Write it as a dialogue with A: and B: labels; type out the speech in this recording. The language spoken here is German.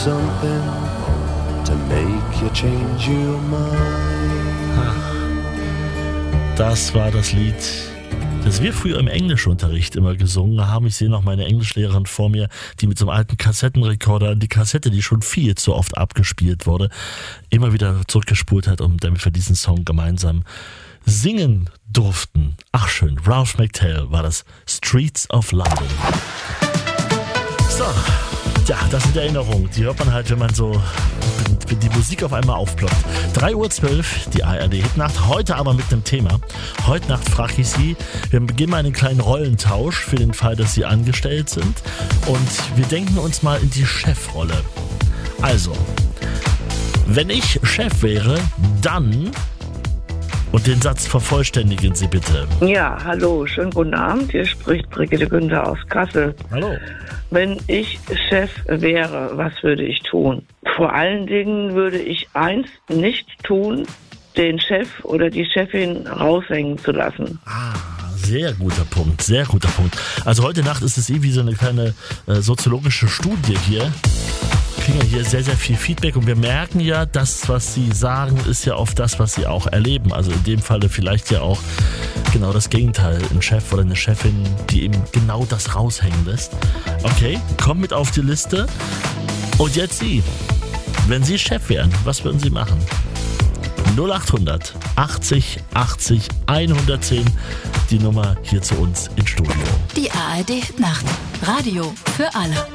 A: Something to make you change your mind.
B: Das war das Lied, das wir früher im Englischunterricht immer gesungen haben. Ich sehe noch meine Englischlehrerin vor mir, die mit so einem alten Kassettenrekorder die Kassette, die schon viel zu oft abgespielt wurde, immer wieder zurückgespult hat, damit wir diesen Song gemeinsam singen durften. Ach schön, Ralph McTell war das, Streets of London. So, ja, das sind Erinnerungen, die hört man halt, wenn die Musik auf einmal aufploppt. 3:12 Uhr, die ARD-Hitnacht, heute aber mit einem Thema. Heute Nacht frage ich Sie, wir beginnen einen kleinen Rollentausch für den Fall, dass Sie angestellt sind, und wir denken uns mal in die Chefrolle. Also, wenn ich Chef wäre, dann... Und den Satz vervollständigen Sie bitte.
C: Ja, hallo, schönen guten Abend. Hier spricht Brigitte Günther aus Kassel.
B: Hallo.
C: Wenn ich Chef wäre, was würde ich tun? Vor allen Dingen würde ich eins nicht tun, den Chef oder die Chefin raushängen zu lassen.
B: Sehr guter Punkt, sehr guter Punkt. Also heute Nacht ist es wie so eine kleine soziologische Studie hier. Wir kriegen ja hier sehr, sehr viel Feedback und wir merken ja, das, was Sie sagen, ist ja oft das, was Sie auch erleben. Also in dem Falle vielleicht ja auch genau das Gegenteil. Ein Chef oder eine Chefin, die eben genau das raushängen lässt. Okay, kommt mit auf die Liste. Und jetzt Sie. Wenn Sie Chef wären, was würden Sie machen? 0800 80 80 110, die Nummer hier zu uns ins Studio.
D: Die ARD Hitnacht. Radio für alle.